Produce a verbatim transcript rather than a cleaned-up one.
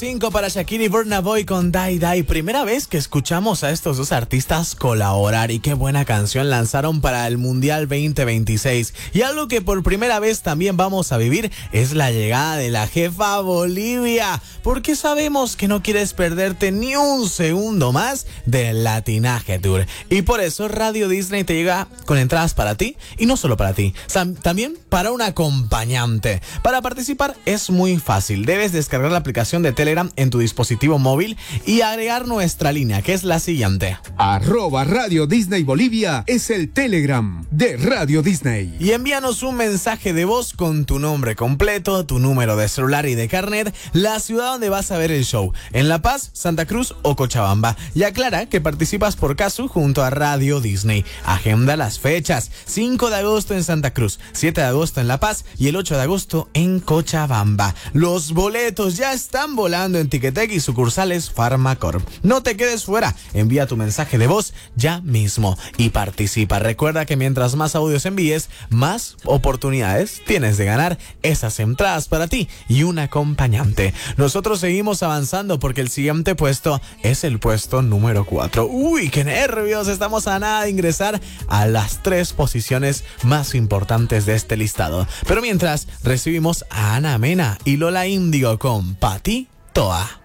cinco para Shakira y Burna Boy con Die Die. Primera vez que escuchamos a estos dos artistas colaborar y qué buena canción lanzaron para el Mundial veinte veintiséis. Y algo que por primera vez también vamos a vivir es la llegada de la jefa a Bolivia, porque sabemos que no quieres perderte ni un segundo más del Latinaje Tour. Y por eso Radio Disney te llega con entradas para ti y no solo para ti, también para un acompañante. Para participar es muy fácil. Debes descargar la aplicación de Telegram en tu dispositivo móvil y agregar nuestra línea, que es la siguiente. Arroba Radio Disney Bolivia es el Telegram de Radio Disney. Y envíanos un mensaje de voz con tu nombre completo, tu número de celular y de carnet, la ciudad donde vas a ver el show, en La Paz, Santa Cruz o Cochabamba. Y aclara que participas por caso junto a Radio Disney. Agenda las fechas: cinco de agosto en Santa Cruz, siete de agosto en La Paz y el ocho de agosto en Cochabamba. Los boletos ya están volando en Ticketek y sucursales Farmacorp. No te quedes fuera, envía tu mensaje de voz ya mismo y participa. Recuerda que mientras más audios envíes, más oportunidades tienes de ganar esas entradas para ti y un acompañante. Nosotros seguimos avanzando porque el siguiente puesto es el puesto número cuatro. Uy, qué nervios, estamos a nada de ingresar a las tres posiciones más importantes de este listado. Pero mientras, recibimos a Ana Mena y Lola Índigo con Pa' Ti Toa.